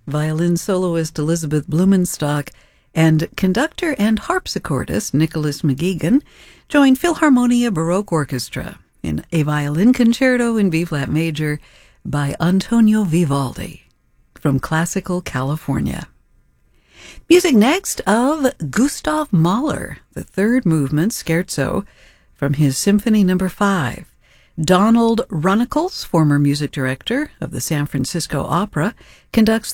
violin soloist Elizabeth Blumenstock, and conductor and harpsichordist Nicholas McGeegan joined Philharmonia Baroque Orchestra in a violin concerto in B-flat major by Antonio Vivaldi from Classical California. Music next of Gustav Mahler, the third movement scherzo from his Symphony No. 5. Donald Runnicles, former music director of the San Francisco Opera, conducts